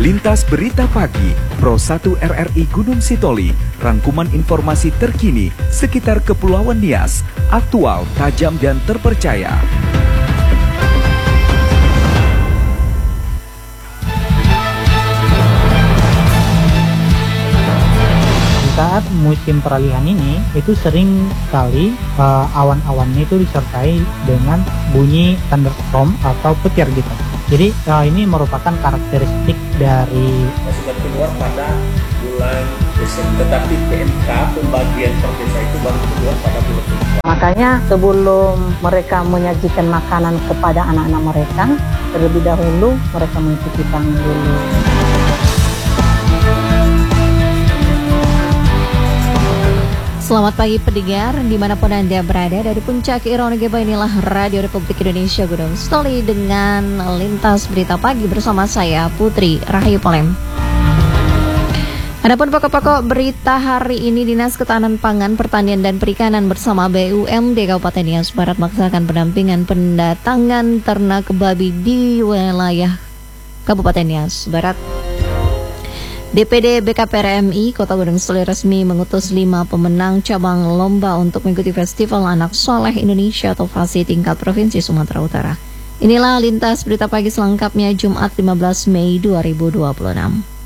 Lintas Berita Pagi, Pro 1 RRI Gunung Sitoli, rangkuman informasi terkini sekitar Kepulauan Nias, aktual, tajam dan terpercaya. Saat musim peralihan ini, itu sering kali awan-awannya itu disertai dengan bunyi thunderstorm atau petir gitu. Jadi ini merupakan karakteristik dari sudah keluar pada bulan Desember, tetapi PMK pembagian per desa itu baru keluar pada bulan Februari. Makanya sebelum mereka menyajikan makanan kepada anak-anak mereka, terlebih dahulu mereka mencuci tangan dulu. Selamat pagi pendengar, dimanapun Anda berada. Dari puncak Ironegeba inilah Radio Republik Indonesia Gunung Sitoli dengan Lintas Berita Pagi bersama saya Putri Rahayu Polem. Adapun pokok-pokok berita hari ini, Dinas Ketahanan Pangan, Pertanian dan Perikanan bersama BUMD Kabupaten Nias Barat melaksanakan pendampingan pendatangan ternak babi di wilayah Kabupaten Nias Barat. DPD BKPRMI Kota Gunung Sitoli resmi mengutus 5 pemenang cabang lomba untuk mengikuti Festival Anak Soleh Indonesia atau FASI tingkat Provinsi Sumatera Utara. Inilah Lintas Berita Pagi selengkapnya Jumat 15 Mei 2026.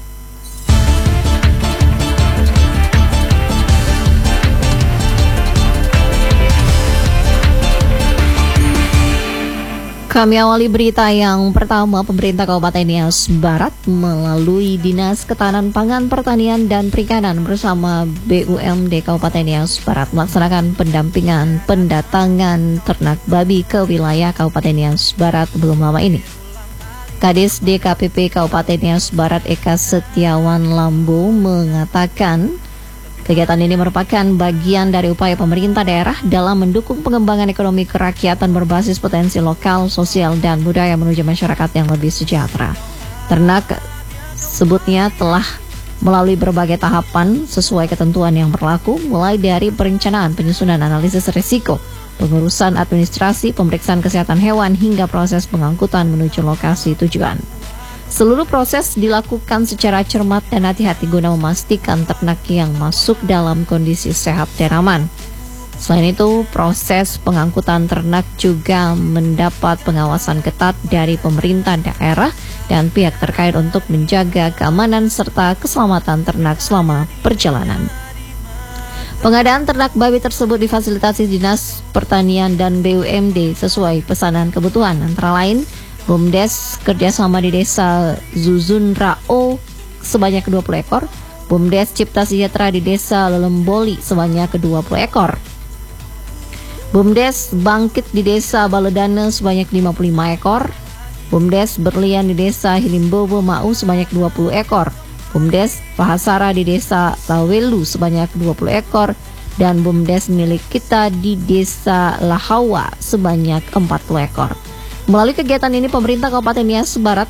Kami awali berita yang pertama. Pemerintah Kabupaten Nias Barat melalui Dinas Ketahanan Pangan, Pertanian dan Perikanan bersama BUMD Kabupaten Nias Barat melaksanakan pendampingan pendatangan ternak babi ke wilayah Kabupaten Nias Barat belum lama ini. Kadis DKPP Kabupaten Nias Barat Eka Setiawan Lambo mengatakan kegiatan ini merupakan bagian dari upaya pemerintah daerah dalam mendukung pengembangan ekonomi kerakyatan berbasis potensi lokal, sosial, dan budaya menuju masyarakat yang lebih sejahtera. Ternak sebutnya telah melalui berbagai tahapan sesuai ketentuan yang berlaku, mulai dari perencanaan, penyusunan analisis risiko, pengurusan administrasi, pemeriksaan kesehatan hewan, hingga proses pengangkutan menuju lokasi tujuan. Seluruh proses dilakukan secara cermat dan hati-hati guna memastikan ternak yang masuk dalam kondisi sehat dan aman. Selain itu, proses pengangkutan ternak juga mendapat pengawasan ketat dari pemerintah daerah dan pihak terkait untuk menjaga keamanan serta keselamatan ternak selama perjalanan. Pengadaan ternak babi tersebut difasilitasi Dinas Pertanian dan BUMD sesuai pesanan kebutuhan, antara lain BUMDes kerjasama di Desa Zuzunrao sebanyak 20 ekor, BUMDes Cipta Sejahtera di Desa Lelemboli sebanyak 20 ekor, BUMDes Bangkit di Desa Baledane sebanyak 55 ekor, BUMDes Berlian di Desa Hilimbobo Mau sebanyak 20 ekor, BUMDes Pahasara di Desa Tawelu sebanyak 20 ekor, dan BUMDes milik kita di Desa Lahawa sebanyak 40 ekor. Melalui kegiatan ini, pemerintah Kabupaten Nias Barat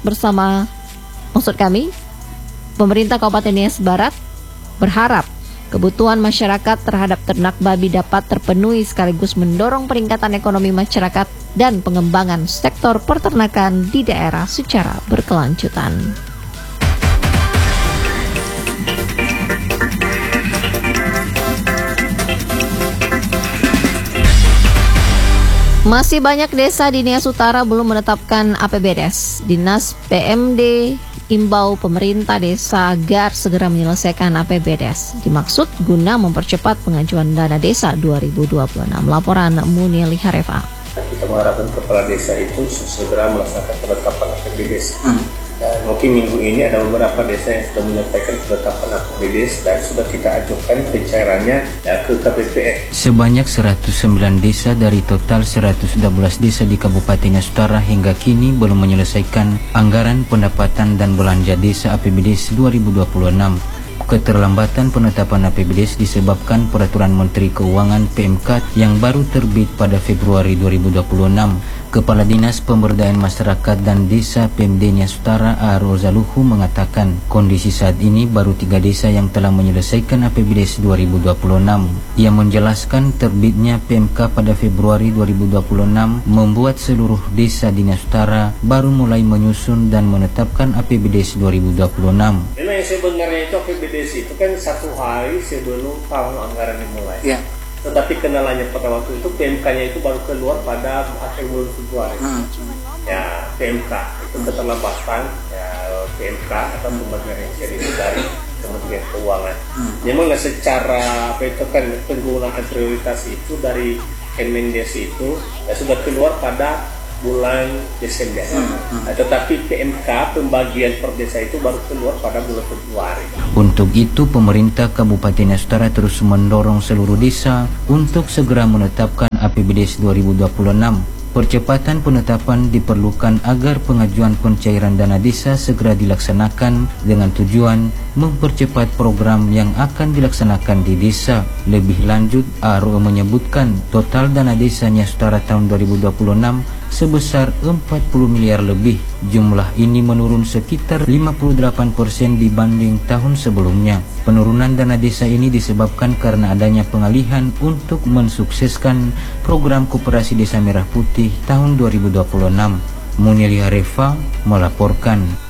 pemerintah Kabupaten Nias Barat berharap kebutuhan masyarakat terhadap ternak babi dapat terpenuhi sekaligus mendorong peningkatan ekonomi masyarakat dan pengembangan sektor peternakan di daerah secara berkelanjutan. Masih banyak desa di Nias Utara belum menetapkan APBDes. Dinas PMD imbau pemerintah desa agar segera menyelesaikan APBDes. Dimaksud guna mempercepat pengajuan dana desa 2026. Laporan Munili Harefa. Kita mengharapkan kepala desa itu segera melaksanakan penetapan APBDes. Mungkin minggu ini ada beberapa desa yang sudah menyampaikan penetapan APBDes dan sudah kita ajukan pencairannya ke KPPN. Sebanyak 109 desa dari total 112 desa di Kabupaten Nias Utara hingga kini belum menyelesaikan anggaran pendapatan dan belanja desa APBDes 2026. Keterlambatan penetapan APBDes disebabkan Peraturan Menteri Keuangan PMK yang baru terbit pada Februari 2026. Kepala Dinas Pemberdayaan Masyarakat dan Desa PMD Nias Utara Arul Zaluhu mengatakan kondisi saat ini baru 3 desa yang telah menyelesaikan APBDes 2026. Ia menjelaskan terbitnya PMK pada Februari 2026 membuat seluruh desa di Nias Utara baru mulai menyusun dan menetapkan APBDes 2026. Memang sebenarnya itu APBDes itu kan 1 hari sebelum tahun anggaran dimulai. Ya. Tetapi kendalanya pada waktu itu PMK-nya itu baru keluar pada akhir bulan Februari. Ya, PMK itu keterlambatan ya, PMK atau pembagian itu dari Kementerian Keuangan. Memang secara apa itu kan penggunaan prioritas itu dari Kemendes itu ya, sudah keluar pada bulan Desember. Tetapi PMK pembagian per desa itu baru keluar pada bulan Februari. Untuk itu pemerintah Kabupaten Nias Utara terus mendorong seluruh desa untuk segera menetapkan APBDes 2026. Percepatan penetapan diperlukan agar pengajuan pencairan dana desa segera dilaksanakan dengan tujuan mempercepat program yang akan dilaksanakan di desa. Lebih lanjut, ARO menyebutkan total dana desa Nias Utara tahun 2026 sebesar 40 miliar lebih. Jumlah ini menurun sekitar 58% dibanding tahun sebelumnya. Penurunan dana desa ini disebabkan karena adanya pengalihan untuk mensukseskan program Koperasi Desa Merah Putih tahun 2026. Munili Harefa melaporkan.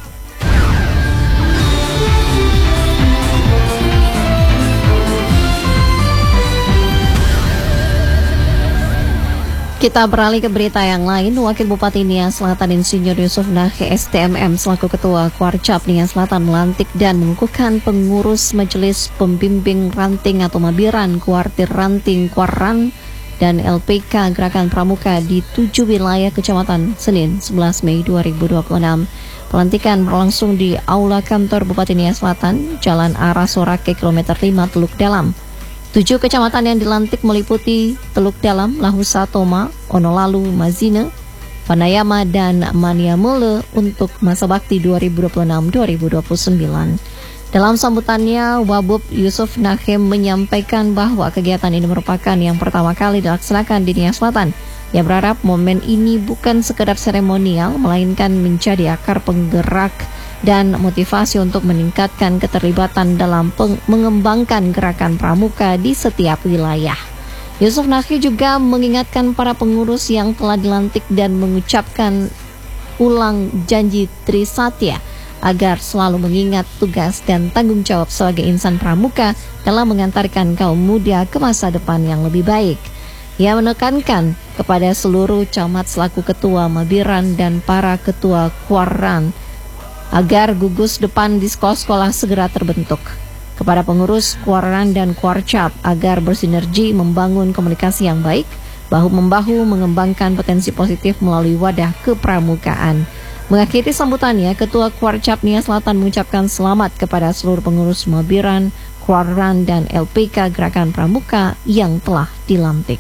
Kita beralih ke berita yang lain. Wakil Bupati Nias Selatan Insinyur Yusuf Nakhe STMM selaku Ketua Kuarcap Nias Selatan melantik dan mengukuhkan pengurus Majelis Pembimbing Ranting atau Mabiran Kuartir Ranting Kuarran dan LPK Gerakan Pramuka di 7 wilayah kecamatan Senin 11 Mei 2026. Pelantikan berlangsung di Aula Kantor Bupati Nias Selatan, Jalan Arah Sorake kilometer 5 Teluk Dalam. 7 kecamatan yang dilantik meliputi Teluk Dalam, Lahusa Toma, Onolalu, Mazine, Panayama, dan Maniamule untuk masa bakti 2026-2029. Dalam sambutannya, Wabub Yusuf Nakhe menyampaikan bahwa kegiatan ini merupakan yang pertama kali dilaksanakan di Nias Selatan. Ia berharap momen ini bukan sekedar seremonial, melainkan menjadi akar penggerak dan motivasi untuk meningkatkan keterlibatan dalam mengembangkan gerakan pramuka di setiap wilayah. Yusuf Nakhe juga mengingatkan para pengurus yang telah dilantik dan mengucapkan ulang janji Trisatya agar selalu mengingat tugas dan tanggung jawab sebagai insan pramuka dalam mengantarkan kaum muda ke masa depan yang lebih baik. Ia menekankan kepada seluruh camat selaku ketua Mabiran dan para ketua Kuarran agar gugus depan di sekolah-sekolah segera terbentuk. Kepada pengurus Kuarran dan Kuarcap agar bersinergi membangun komunikasi yang baik, bahu-membahu mengembangkan potensi positif melalui wadah kepramukaan. Mengakhiri sambutannya, Ketua Kuarcap Nias Selatan mengucapkan selamat kepada seluruh pengurus Mabiran, Kuarran, dan LPK Gerakan Pramuka yang telah dilantik.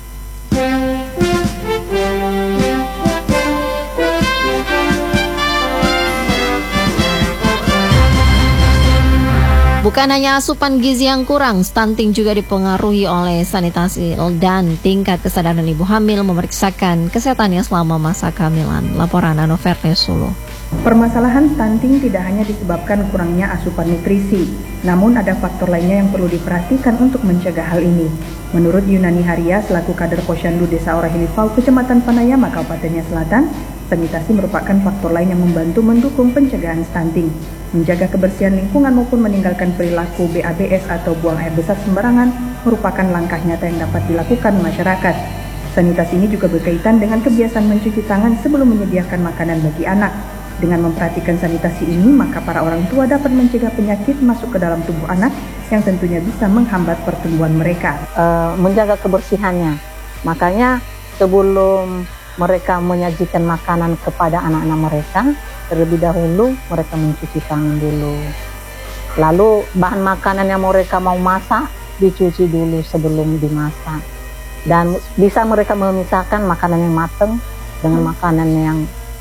Bukan hanya asupan gizi yang kurang, stunting juga dipengaruhi oleh sanitasi dan tingkat kesadaran ibu hamil memeriksakan kesehatannya selama masa kehamilan. Laporan Anoverle Solo. Permasalahan stunting tidak hanya disebabkan kurangnya asupan nutrisi, namun ada faktor lainnya yang perlu diperhatikan untuk mencegah hal ini. Menurut Yunani Haria selaku kader Posyandu Desa Orahilifau, Kecamatan Panayama, Kabupaten Nias Selatan, sanitasi merupakan faktor lain yang membantu mendukung pencegahan stunting. Menjaga kebersihan lingkungan maupun meninggalkan perilaku BABS atau buang air besar sembarangan merupakan langkah nyata yang dapat dilakukan masyarakat. Sanitasi ini juga berkaitan dengan kebiasaan mencuci tangan sebelum menyediakan makanan bagi anak. Dengan memperhatikan sanitasi ini, maka para orang tua dapat mencegah penyakit masuk ke dalam tubuh anak yang tentunya bisa menghambat pertumbuhan mereka. Menjaga kebersihannya, makanya sebelum mereka menyajikan makanan kepada anak-anak mereka, terlebih dahulu mereka mencuci tangan dulu. Lalu bahan makanan yang mereka mau masak dicuci dulu sebelum dimasak. Dan bisa mereka memisahkan makanan yang matang dengan makanan yang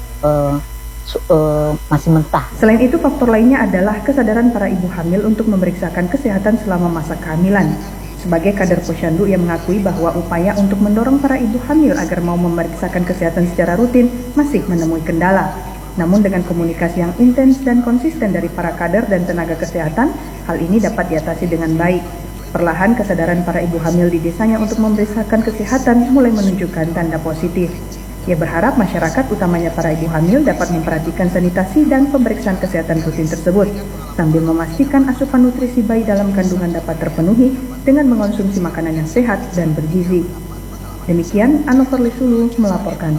masih mentah. Selain itu, faktor lainnya adalah kesadaran para ibu hamil untuk memeriksakan kesehatan selama masa kehamilan. Sebagai kader Posyandu, ia mengakui bahwa upaya untuk mendorong para ibu hamil agar mau memeriksakan kesehatan secara rutin masih menemui kendala. Namun dengan komunikasi yang intens dan konsisten dari para kader dan tenaga kesehatan, hal ini dapat diatasi dengan baik. Perlahan kesadaran para ibu hamil di desanya untuk memeriksakan kesehatan mulai menunjukkan tanda positif. Ia berharap masyarakat, utamanya para ibu hamil, dapat memperhatikan sanitasi dan pemeriksaan kesehatan rutin tersebut, sambil memastikan asupan nutrisi bayi dalam kandungan dapat terpenuhi dengan mengonsumsi makanan yang sehat dan bergizi. Demikian, Anover Lisulu melaporkan.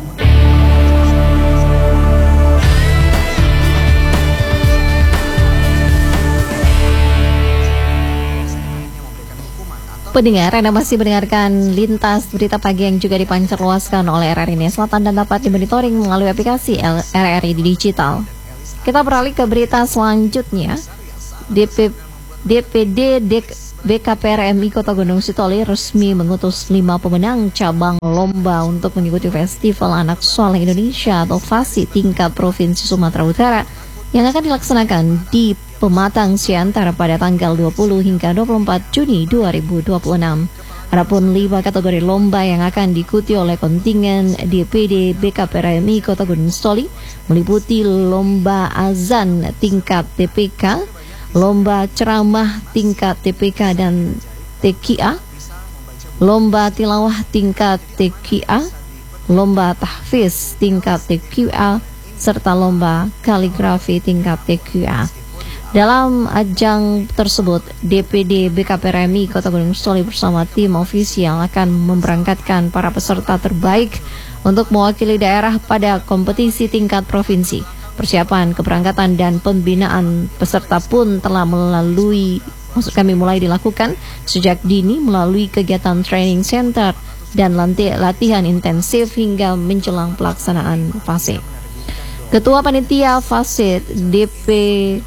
Pendengar, Anda masih mendengarkan Lintas Berita Pagi yang juga dipancarluaskan oleh RRI Nia Selatan dan dapat dimonitoring melalui aplikasi RRI Digital. Kita beralih ke berita selanjutnya. DPD BKPRMI Kota Gunung Sitoli resmi mengutus 5 pemenang cabang lomba untuk mengikuti Festival Anak Soleh Indonesia atau FASI tingkat Provinsi Sumatera Utara yang akan dilaksanakan di Pematang Siantar pada tanggal 20 hingga 24 Juni 2026. Adapun 5 kategori lomba yang akan diikuti oleh kontingen DPD BKPRMI Kota Gunung Sitoli meliputi lomba azan tingkat TPK, lomba ceramah tingkat TPK dan TKA, lomba tilawah tingkat TKA, lomba tahfiz tingkat TKA, serta lomba kaligrafi tingkat TKA. Dalam ajang tersebut, DPD BKPRMI Kota Gunung Sitoli bersama tim ofisial akan memberangkatkan para peserta terbaik untuk mewakili daerah pada kompetisi tingkat provinsi. Persiapan keberangkatan dan pembinaan peserta pun telah mulai dilakukan sejak dini melalui kegiatan training center dan latihan intensif hingga menjelang pelaksanaan FASI. Ketua Panitia FASI DPD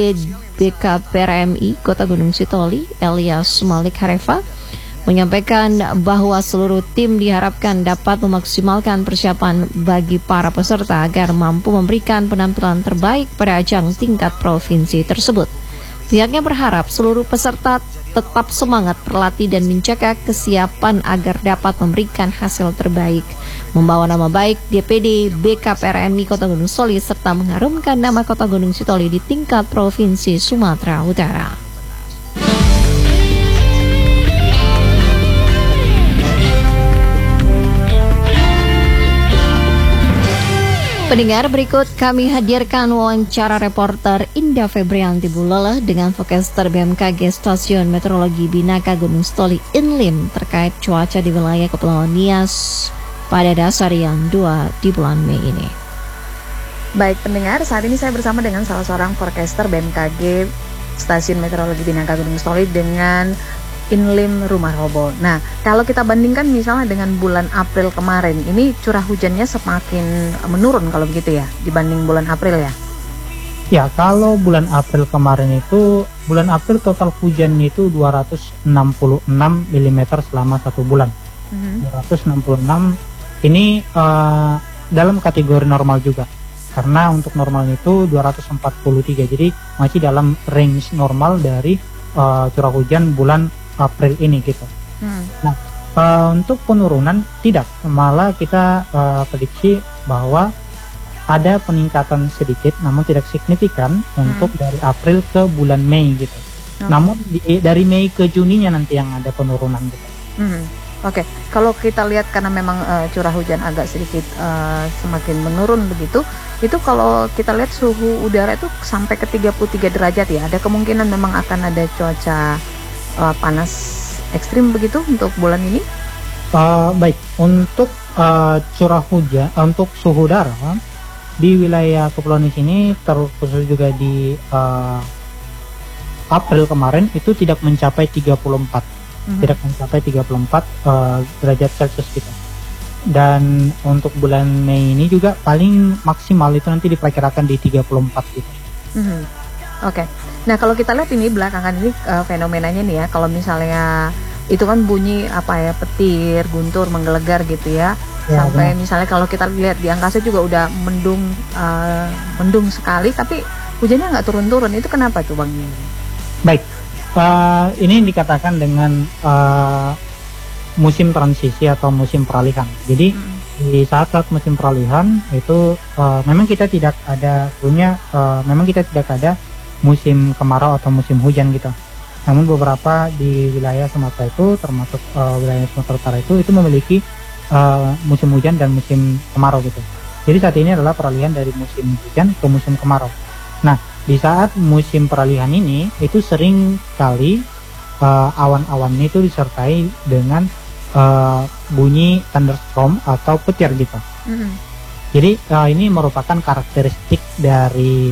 BKPRMI Kota Gunung Sitoli, Elias Malik Harefa, menyampaikan bahwa seluruh tim diharapkan dapat memaksimalkan persiapan bagi para peserta agar mampu memberikan penampilan terbaik pada ajang tingkat provinsi tersebut. Pihaknya berharap seluruh peserta tetap semangat berlatih dan menjaga kesiapan agar dapat memberikan hasil terbaik, membawa nama baik DPD BKPRMI Kota Gunung Sitoli serta mengharumkan nama Kota Gunung Sitoli di tingkat Provinsi Sumatera Utara. Pendengar, berikut kami hadirkan wawancara reporter Indah Febrianti Bulala dengan Fokaster BMKG Stasiun Meteorologi Binaka Gunung Sitoli Inlim terkait cuaca di wilayah Kepulauan Nias pada dasar yang 2 di bulan Mei ini. Baik pendengar, saat ini saya bersama dengan salah seorang forecaster BMKG Stasiun Meteorologi Binaka Gunung Sitoli dengan Inlim Rumah Robo. Nah, kalau kita bandingkan misalnya dengan bulan April kemarin, ini curah hujannya semakin menurun kalau begitu ya, dibanding bulan April ya? Ya, kalau bulan April kemarin itu, bulan April total hujan itu 266 mm selama 1 bulan. 266 ini dalam kategori normal juga. Karena untuk normal itu 243, jadi masih dalam range normal dari curah hujan bulan April ini gitu. Nah, untuk penurunan tidak, malah kita prediksi bahwa ada peningkatan sedikit, namun tidak signifikan untuk dari April ke bulan Mei gitu. Namun dari Mei ke Juninya nanti yang ada penurunan gitu. Oke, kalau kita lihat karena memang curah hujan agak sedikit semakin menurun begitu, itu kalau kita lihat suhu udara itu sampai ke 33 derajat ya, ada kemungkinan memang akan ada cuaca panas ekstrim begitu untuk bulan ini? Baik, untuk curah hujan, untuk suhu udara di wilayah Kepulauan di sini, terkhusus juga di April kemarin itu tidak mencapai 34, tidak mencapai 34 derajat Celcius gitu. Dan untuk bulan Mei ini juga paling maksimal itu nanti diperkirakan di 34 gitu. Oke. Nah, kalau kita lihat ini belakangan ini fenomenanya nih ya, kalau misalnya itu kan bunyi petir, guntur, menggelegar gitu ya. Sampai benar. Misalnya kalau kita lihat di angkasa juga udah mendung sekali, tapi hujannya nggak turun-turun. Itu kenapa tuh Bang? Baik. Ini dikatakan dengan musim transisi atau musim peralihan. Jadi di saat-saat musim peralihan itu memang kita tidak ada musim kemarau atau musim hujan gitu. Namun beberapa di wilayah Sumatera itu, termasuk wilayah Sumatera Utara itu memiliki musim hujan dan musim kemarau gitu. Jadi saat ini adalah peralihan dari musim hujan ke musim kemarau. Nah, di saat musim peralihan ini itu sering kali awan-awannya itu disertai dengan bunyi thunderstorm atau petir gitu. Jadi ini merupakan karakteristik dari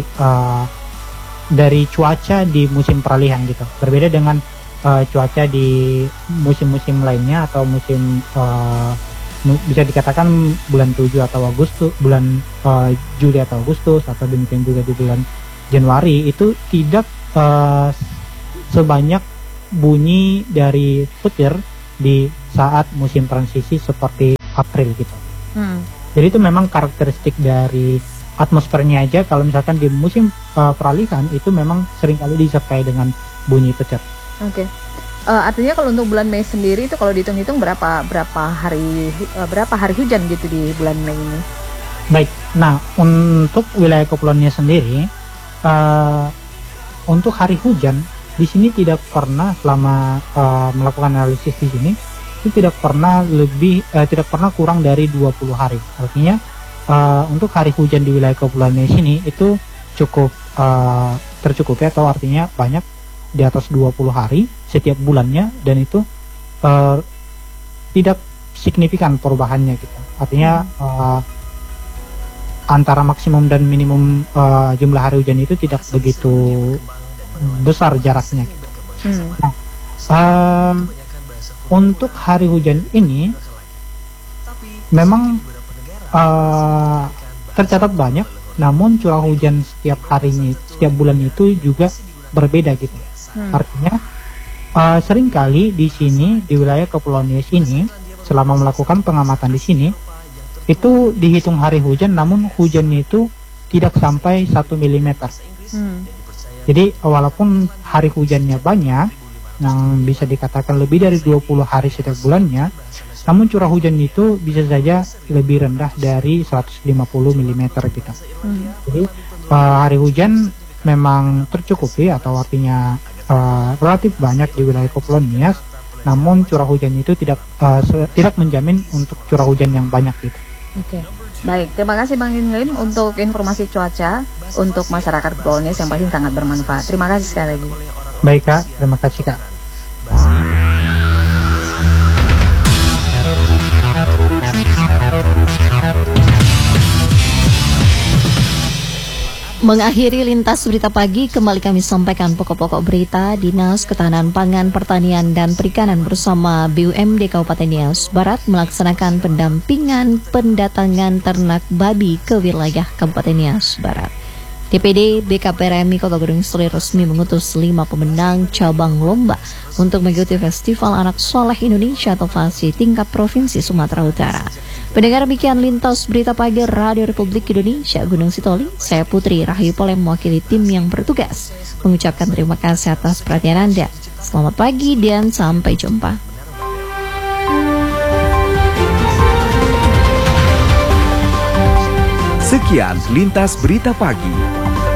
cuaca di musim peralihan gitu. Berbeda dengan cuaca di musim-musim lainnya atau musim bisa dikatakan bulan 7 atau Agustus, bulan Juli atau Agustus, atau demikian juga di bulan Januari itu tidak sebanyak bunyi dari petir di saat musim transisi seperti April gitu. Jadi itu memang karakteristik dari atmosfernya aja. Kalau misalkan di musim peralihan itu memang seringkali disertai dengan bunyi petir. Oke. Artinya kalau untuk bulan Mei sendiri itu kalau dihitung-hitung berapa hari hujan gitu di bulan Mei ini? Baik. Nah, untuk wilayah kepulauannya sendiri, untuk hari hujan di sini tidak pernah, selama melakukan analisis di sini itu tidak pernah kurang dari 20 hari. Artinya untuk hari hujan di wilayah kepulauannya sini itu cukup tercukupi, atau artinya banyak, di atas 20 hari setiap bulannya, dan itu tidak signifikan perubahannya gitu. Artinya antara maksimum dan minimum jumlah hari hujan itu tidak begitu besar jaraknya gitu. Nah, untuk hari hujan ini memang tercatat banyak, namun curah hujan setiap harinya, setiap bulan itu juga berbeda gitu. Artinya seringkali di sini, di wilayah Kepulauan Nias ini, selama melakukan pengamatan di sini itu dihitung hari hujan, namun hujannya itu tidak sampai 1 mm. Jadi walaupun hari hujannya banyak, yang bisa dikatakan lebih dari 20 hari setiap bulannya, namun curah hujan itu bisa saja lebih rendah dari 150 mm gitu. Jadi hari hujan memang tercukupi, atau artinya relatif banyak di wilayah Kepulauan Nias, namun curah hujan itu tidak menjamin untuk curah hujan yang banyak gitu. Oke. Baik, terima kasih Bang Inlim untuk informasi cuaca untuk masyarakat Kepulauan Nias yang pasti sangat bermanfaat. Terima kasih sekali lagi. Baik Kak, terima kasih Kak. Mengakhiri lintas berita pagi, kembali kami sampaikan pokok-pokok berita. Dinas Ketahanan Pangan, Pertanian, dan Perikanan bersama BUMD Kabupaten Nias Barat melaksanakan pendampingan pendatangan ternak babi ke wilayah Kabupaten Nias Barat. DPD BKPRMI Kota Gunung Sri resmi mengutus 5 pemenang cabang lomba untuk mengikuti Festival Anak Soleh Indonesia atau FASI tingkat Provinsi Sumatera Utara. Pendengar, demikian lintas berita pagi Radio Republik Indonesia Gunung Sitoli. Saya Putri Rahayu Polem mewakili tim yang bertugas mengucapkan terima kasih atas perhatian Anda. Selamat pagi dan sampai jumpa. Sekian lintas berita pagi.